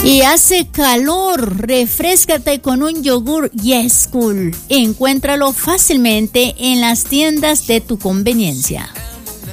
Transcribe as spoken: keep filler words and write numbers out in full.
Y hace calor, refréscate con un yogur Yes Cool. Encuéntralo fácilmente en las tiendas de tu conveniencia.